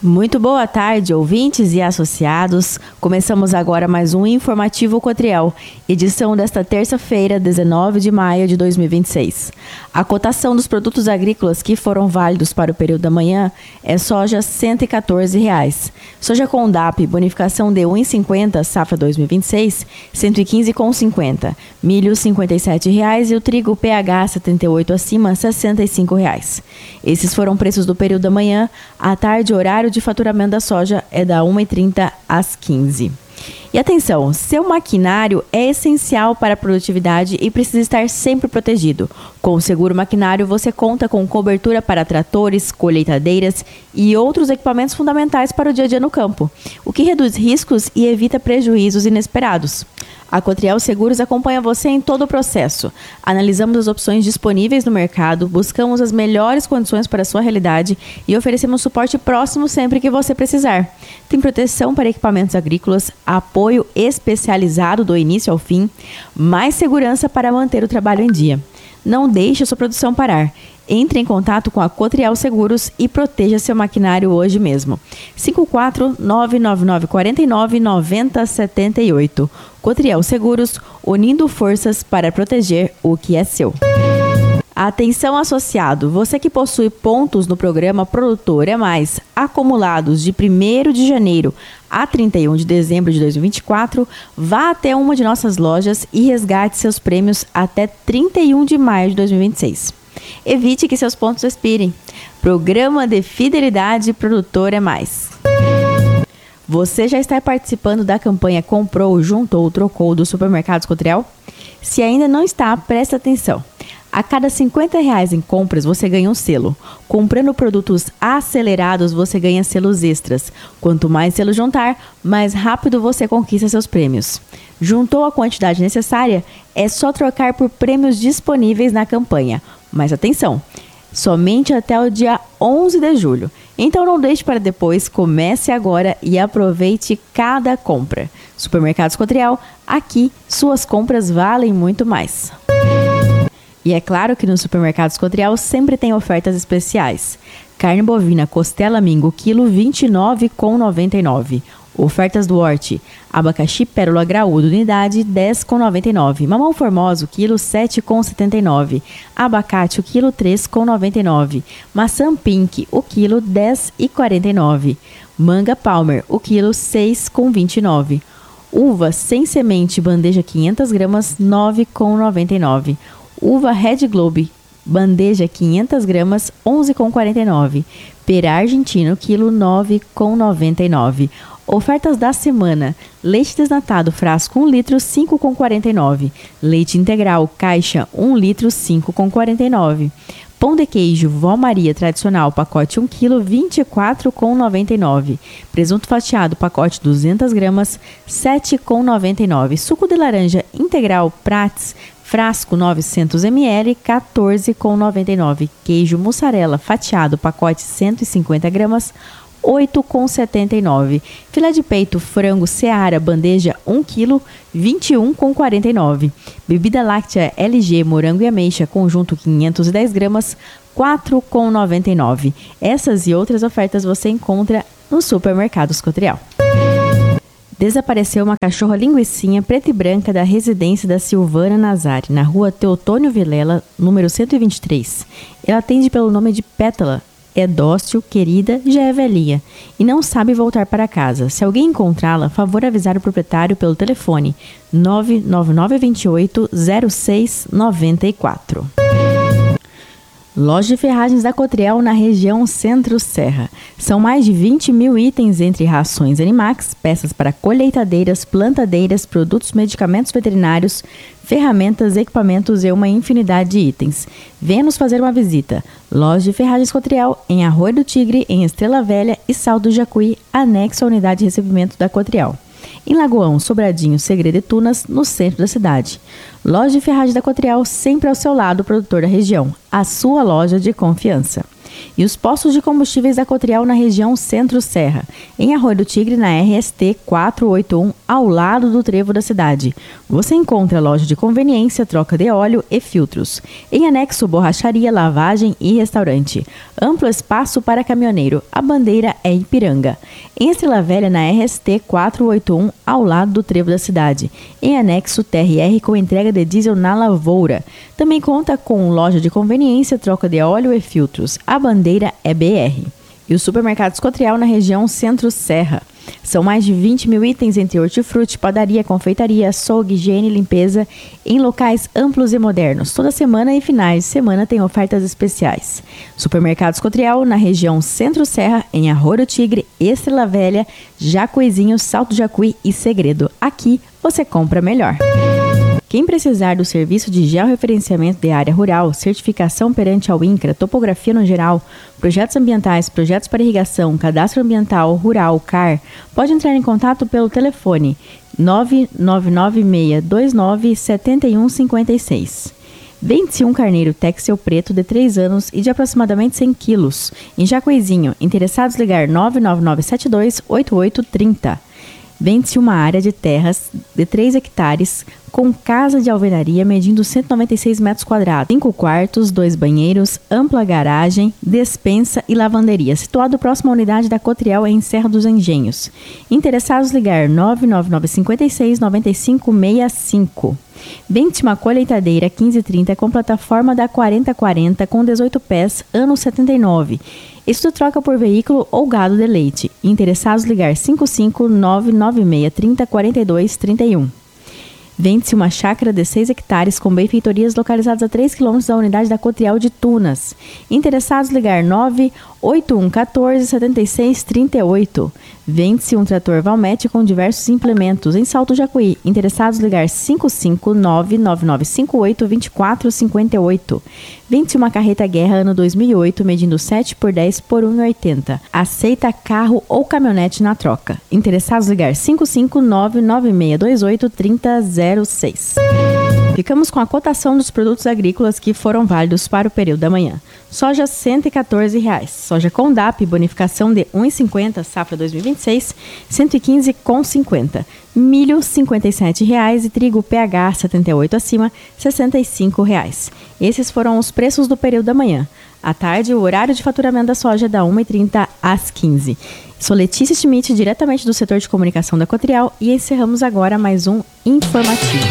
Muito boa tarde, ouvintes e associados. Começamos agora mais um Informativo Cotriel, edição desta terça-feira, 19 de maio de 2026. A cotação dos produtos agrícolas que foram válidos para o período da manhã é soja R$ 114. Soja com DAP, bonificação de 1,50, safra 2026, R$ 115,50. Milho R$ 57 e o trigo PH 78 acima, R$ 65. Esses foram preços do período da manhã. À tarde, horário de faturamento da soja é da 1h30 às 15h. E atenção, seu maquinário é essencial para a produtividade e precisa estar sempre protegido. Com o seguro maquinário, você conta com cobertura para tratores, colheitadeiras e outros equipamentos fundamentais para o dia a dia no campo, o que reduz riscos e evita prejuízos inesperados. A Cotriel Seguros acompanha você em todo o processo. Analisamos as opções disponíveis no mercado, buscamos as melhores condições para a sua realidade e oferecemos suporte próximo sempre que você precisar. Tem proteção para equipamentos agrícolas, apoio especializado do início ao fim, mais segurança para manter o trabalho em dia. Não deixe a sua produção parar. Entre em contato com a Cotriel Seguros e proteja seu maquinário hoje mesmo. 54-99949-9078. Cotriel Seguros, unindo forças para proteger o que é seu. Atenção associado, você que possui pontos no programa Produtor é Mais, acumulados de 1º de janeiro a 31 de dezembro de 2024, vá até uma de nossas lojas e resgate seus prêmios até 31 de maio de 2026. Evite que seus pontos expirem. Programa de Fidelidade Produtor é Mais. Você já está participando da campanha Comprou, Juntou, Trocou do Supermercados Cotriel? Se ainda não está, preste atenção. A cada R$ 50 em compras, você ganha um selo. Comprando produtos acelerados, você ganha selos extras. Quanto mais selos juntar, mais rápido você conquista seus prêmios. Juntou a quantidade necessária? É só trocar por prêmios disponíveis na campanha. Mas atenção, somente até o dia 11 de julho. Então não deixe para depois, comece agora e aproveite cada compra. Supermercados Cotriel, aqui suas compras valem muito mais. E é claro que no Supermercados Cotriel sempre tem ofertas especiais. Carne bovina costela mingo, quilo R$ 29,99. Ofertas do Horti. Abacaxi pérola graúdo, unidade R$ 10,99. Mamão formoso, quilo R$ 7,79. Abacate, o quilo R$ 3,99. Maçã pink, o quilo R$ 10,49. Manga Palmer, o quilo R$ 6,29. Uva sem semente, bandeja 500 gramas, R$ 9,99. Uva Red Globe, bandeja 500 gramas, R$ 11,49. Pera argentino, quilo R$ 9,99. Ofertas da semana. Leite desnatado, frasco 1 litro, R$ 5,49. Leite integral, caixa 1 litro, R$ 5,49. Pão de queijo Vó Maria tradicional, pacote 1 kg, R$ 24,99. Presunto fatiado, pacote 200 gramas, R$ 7,99. Suco de laranja integral Prats, frasco 900 ml, R$ 14,99. Queijo mussarela fatiado, pacote 150 gramas, R$ 8,79. Filé de peito frango Seara, bandeja 1 kg, R$ 21,49. Bebida láctea LG morango e ameixa, conjunto 510 gramas, R$ 4,99. Essas e outras ofertas você encontra no Supermercados Cotriel. Desapareceu uma cachorra linguicinha preta e branca da residência da Silvana Nazari, na rua Teotônio Vilela, número 123. Ela atende pelo nome de Pétala. É dócil, querida, já é velhinha e não sabe voltar para casa. Se alguém encontrá-la, favor avisar o proprietário pelo telefone 99928-0694. Loja de ferragens da Cotriel na região Centro-Serra. São mais de 20 mil itens entre rações Animax, peças para colheitadeiras, plantadeiras, produtos, medicamentos veterinários, ferramentas, equipamentos e uma infinidade de itens. Venha nos fazer uma visita. Loja de ferragens Cotriel em Arroio do Tigre, em Estrela Velha e Sal do Jacuí, anexo à unidade de recebimento da Cotriel. Em Lagoão, Sobradinho, Segredo e Tunas, no centro da cidade. Loja de ferragens da Cotriel, sempre ao seu lado, produtor da região. A sua loja de confiança. E os postos de combustíveis da Cotriel na região Centro-Serra. Em Arroio do Tigre, na RST 481, ao lado do trevo da cidade. Você encontra loja de conveniência, troca de óleo e filtros. Em anexo, borracharia, lavagem e restaurante. Amplo espaço para caminhoneiro. A bandeira é Ipiranga. Em Estrela Velha, na RST 481, ao lado do trevo da cidade. Em anexo, TRR com entrega de diesel na lavoura. Também conta com loja de conveniência, troca de óleo e filtros. A bandeira é BR. E os supermercados Cotriel na região Centro-Serra. São mais de 20 mil itens entre hortifruti, padaria, confeitaria, açougue, higiene e limpeza em locais amplos e modernos. Toda semana e finais de semana tem ofertas especiais. Supermercados Cotriel na região Centro-Serra, em Arroio do Tigre, Estrela Velha, Jacuizinho, Salto Jacuí e Segredo. Aqui você compra melhor. Quem precisar do serviço de georreferenciamento de área rural, certificação perante ao INCRA, topografia no geral, projetos ambientais, projetos para irrigação, cadastro ambiental, rural, CAR, pode entrar em contato pelo telefone 99926297156. Vende-se um carneiro Texel preto de 3 anos e de aproximadamente 100 quilos. Em Jacuizinho, interessados ligar 999728830. Vende-se uma área de terras de 3 hectares com casa de alvenaria medindo 196 metros quadrados, 5 quartos, 2 banheiros, ampla garagem, despensa e lavanderia, situado próximo à unidade da Cotriel em Serra dos Engenhos. Interessados ligar 99956-9565. Vende-se uma colheitadeira 1530 com plataforma da 4040 com 18 pés, ano 79. Isto troca por veículo ou gado de leite. Interessados ligar 55996304231. Vende-se uma chácara de 6 hectares com benfeitorias localizadas a 3 km da unidade da Cotriel de Tunas. Interessados ligar 981147638. Vende-se um trator Valmete com diversos implementos em Salto Jacuí. Interessados ligar 55999582458. Vende-se uma carreta Guerra ano 2008 medindo 7 por 10 por 1,80. Aceita carro ou caminhonete na troca. Interessados ligar 55996283006. Ficamos com a cotação dos produtos agrícolas que foram válidos para o período da manhã. Soja R$ 114,00. Soja com DAP, bonificação de R$ 1,50, safra 2026, R$ 115,50. Milho R$ 57,00 e trigo PH 78 acima, R$ 65,00. Esses foram os preços do período da manhã. À tarde, o horário de faturamento da soja é da 1h30 às 15h. Sou Letícia Schmidt, diretamente do setor de comunicação da Cotriel, e encerramos agora mais um informativo.